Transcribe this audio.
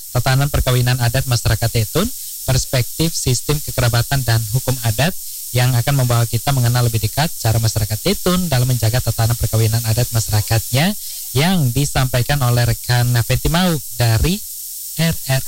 tatanan perkawinan adat masyarakat Tetun, perspektif sistem kekerabatan dan hukum adat yang akan membawa kita mengenal lebih dekat cara masyarakat Tetun dalam menjaga tatanan perkawinan adat masyarakatnya yang disampaikan oleh rekan Nafeti Mau dari RRI